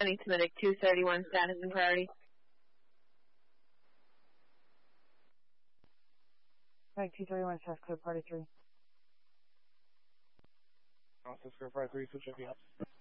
Semitic 231 status and priority. Mike 231 status clear party 3. Status clear party 3, switch up.